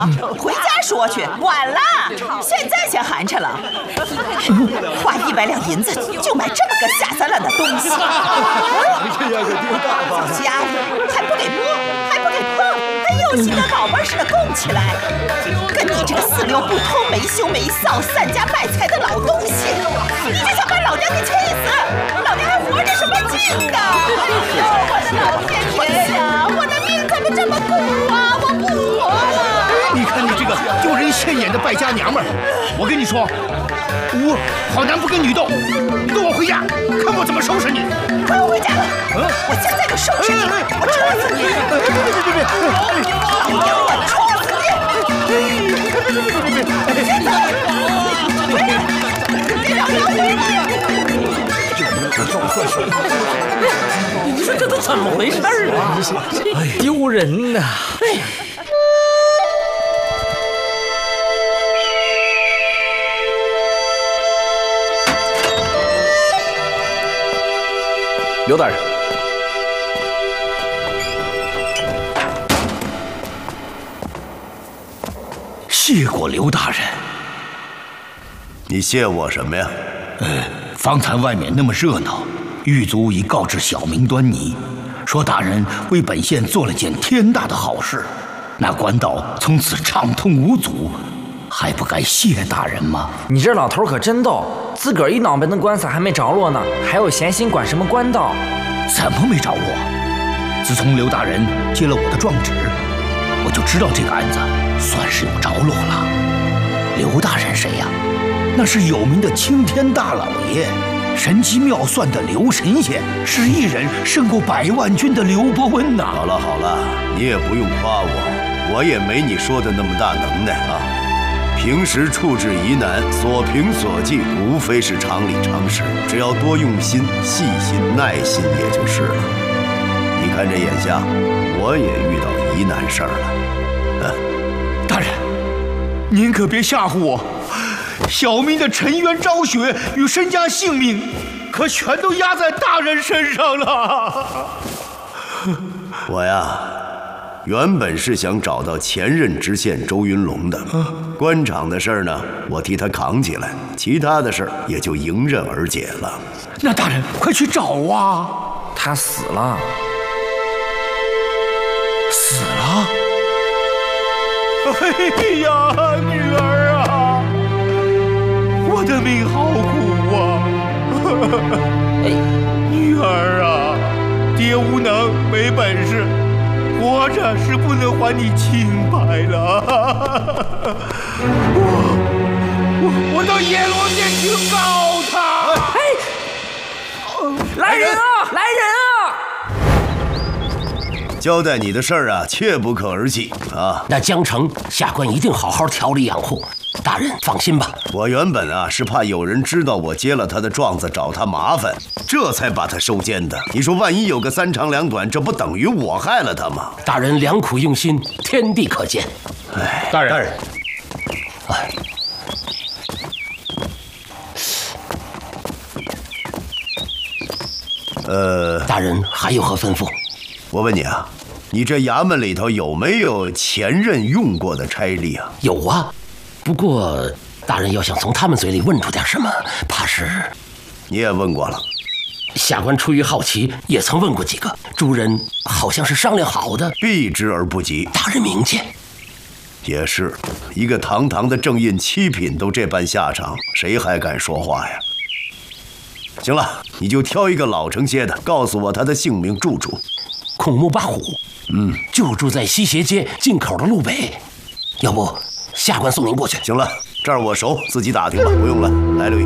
回家说去，晚了，现在先寒碜了。花100两银子就买这么个下三滥的东西，家里还不给摸，还不给碰，还又心跟镐把似的供起来。跟你这个四六不通、没羞没臊、散家败财的老东西，你就想把老娘给气死？老娘还活着什么劲呢？哎呦，我的老天爷呀！我的命怎么这么苦啊！我不活了！ 你看你这个丢人现眼的败家娘们儿！我跟你说，我好男不跟女斗，你跟我回家，看我怎么收拾你！ 快回家了！我现在就收拾你！我戳死你！ 别！ 老娘我戳死你！别让人回来！ 你说这都怎么回事啊？丢人呐！ 刘大人， 谢过刘大人。 你谢我什么呀？ 方才外面那么热闹，狱卒已告知小民端倪，说大人为本县做了件天大的好事，那官道从此畅通无阻，还不该谢大人吗？ 你这老头可真逗，自个儿一脑门的官司还没着落呢，还有闲心管什么官道？ 怎么没着落？自从刘大人接了我的状纸，我就知道这个案子算是有着落了。刘大人谁呀？那是有名的青天大老爷，神机妙算的刘神仙，是一人胜过100万军的刘伯温呐！ 好了，你也不用夸我也没你说的那么大能耐啊。平时处置疑难，所凭所记，无非是常理常识，只要多用心、细心、耐心，也就是了。你看这眼下，我也遇到疑难事儿了。 大人，您可别吓唬我。小民的沉冤昭雪与身家性命，可全都压在大人身上了。 我呀，原本是想找到前任知县周云龙的，官场的事儿呢，我替他扛起来，其他的事儿也就迎刃而解了。 那大人快去找啊！ 他死了。 死了？哎呀，女儿啊！我的命好苦啊！女儿啊，爹无能没本事，活着是不能还你清白了。我到阎罗殿去告他！ 来人啊！来人啊！ 交代你的事儿啊，切不可儿戏啊！ 那江城下官一定好好调理养护，大人放心吧。 我原本啊是怕有人知道我接了他的状子，找他麻烦，这才把他收监的。你说万一有个3长2短，这不等于我害了他吗？ 大人良苦用心，天地可见。 大人， 大人还有何吩咐？ 我问你啊，你这衙门里头有没有前任用过的差吏啊？ 有啊，不过大人要想从他们嘴里问出点什么，怕是…… 你也问过了？ 下官出于好奇，也曾问过几个，诸人好像是商量好的， 避之而不及。 大人明鉴。 也是，一个堂堂的正印7品都这般下场，谁还敢说话呀？行了，你就挑一个老成些的，告诉我他的姓名、住处。 孔目八虎，就住在西斜街进口的路北。要不，下官送您过去。 行了，这儿我熟，自己打听吧，不用了。来，刘毅。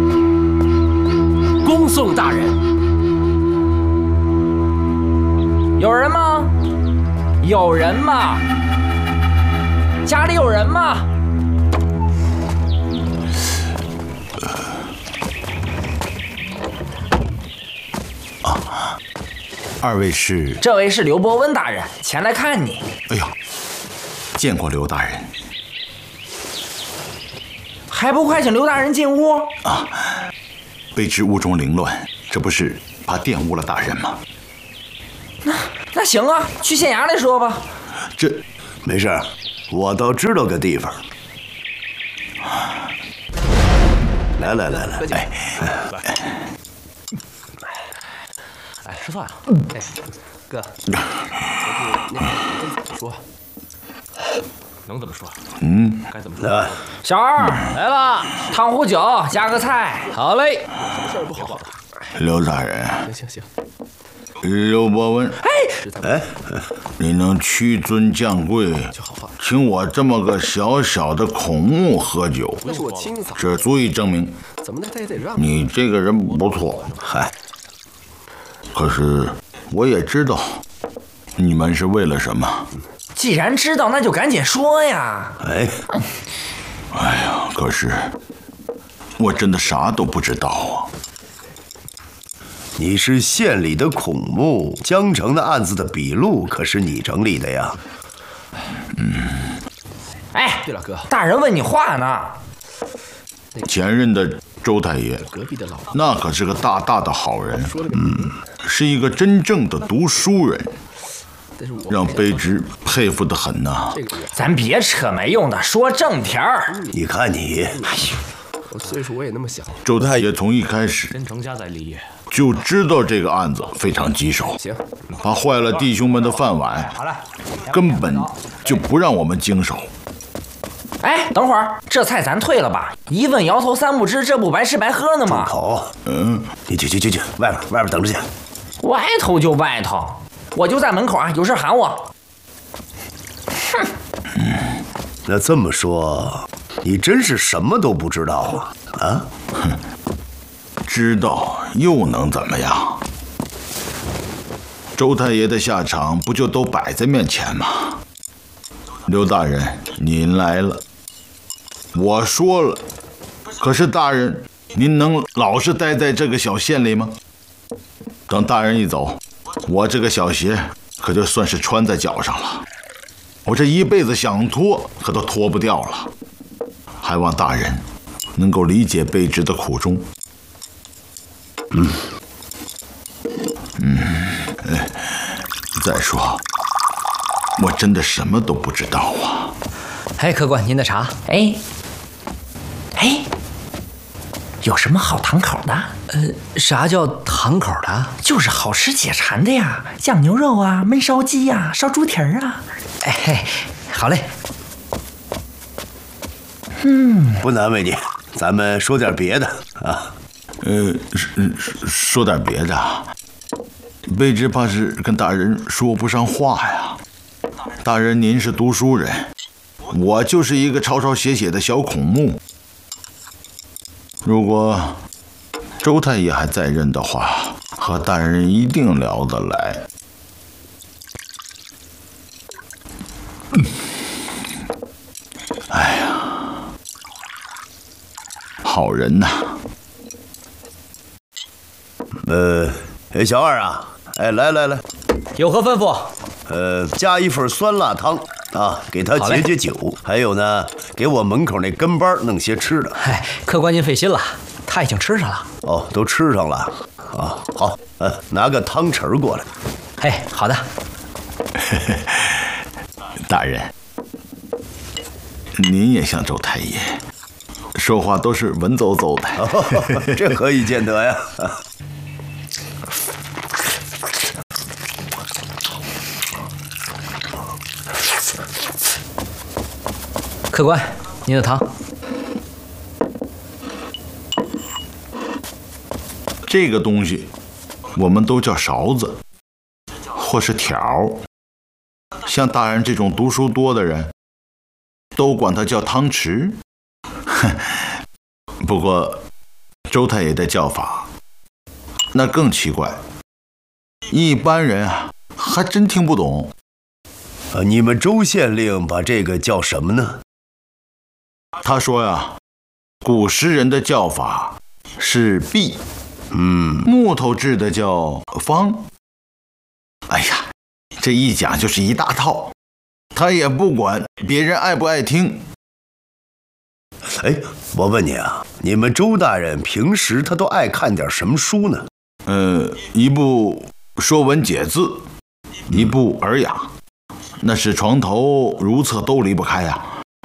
恭送大人。 有人吗？有人吗？家里有人吗？ 二位是？ 这位是刘伯温大人，前来看你。 哎呦，见过刘大人。 还不快请刘大人进屋？ 啊，卑职屋中凌乱，这不是怕玷污了大人吗？ 那行啊，去县衙来说吧。 这没事， 我倒知道个地方。来， 哎，吃饭啊！哎，哥，怎么说？能怎么说？该怎么说？ 小二来了，汤壶酒加个菜。好嘞。 什么事儿不好？ 刘大人， 行。 刘伯温，你能屈尊降贵，请我这么个小小的孔目喝酒， 那是我亲嫂， 这足以证明怎么的他也得让你这个人不错。 嗨， 可是我也知道你们是为了什么。 既然知道，那就赶紧说呀。 哎呀，可是我真的啥都不知道啊。 你是县里的孔目，江城的案子的笔录可是你整理的呀？ 哎， 对了，哥， 大人问你话呢。 前任的周太爷， 隔壁的老那可是个大大的好人，是一个真正的读书人，让卑职佩服得很呐。 咱别扯没用的，说正题儿。 你看你， 我岁数我也那么小。 周太爷从一开始真成家在立业， 就知道这个案子非常棘手， 行， 怕坏了弟兄们的饭碗， 好了， 根本就不让我们经手。 哎，等会儿，这菜咱退了吧？一问摇头三不知，这不白吃白喝呢吗？ 口，你去，外边等着去。 外头就外头，我就在门口啊，有事喊我。 那这么说，你真是什么都不知道啊？ 知道又能怎么样？周太爷的下场不就都摆在面前吗？刘大人，您来了。我说了，可是大人，您能老是待在这个小县里吗？等大人一走，我这个小鞋可就算是穿在脚上了。我这一辈子想脱，可都脱不掉了。还望大人能够理解卑职的苦衷。再说，我真的什么都不知道啊。 哎，客官，您的茶。 哎，有什么好堂口的？ 啥叫堂口的？ 就是好吃解馋的呀，酱牛肉啊，焖烧鸡呀，烧猪蹄儿啊。 哎，好嘞。 不难为你，咱们说点别的啊。 说点别的，卑职怕是跟大人说不上话呀。大人您是读书人，我就是一个抄抄写写的小孔目。如果周太爷还在任的话，和大人一定聊得来。哎呀，好人呐！ 小二啊，哎，来， 有何吩咐？ 加一份酸辣汤啊，给他解解酒。还有呢，给我门口那跟班弄些吃的。 嗨，客官您费心了，他已经吃上了。 哦，都吃上了啊。好，拿个汤匙过来。 哎，好的。 大人，您也像周太爷，说话都是文绉绉的。 这何以见得呀？ 客官，您的汤。 这个东西我们都叫勺子，或是条。像大人这种读书多的人，都管它叫汤匙。不过周太爷的叫法那更奇怪，一般人啊还真听不懂。 你们周县令把这个叫什么呢？ 他说呀，古时人的叫法是璧，木头制的叫方。哎呀，这一讲就是一大套，他也不管别人爱不爱听。 哎，我问你啊，你们周大人平时他都爱看点什么书呢？ 一部《说文解字》，一部《尔雅》， 那是床头如厕都离不开呀。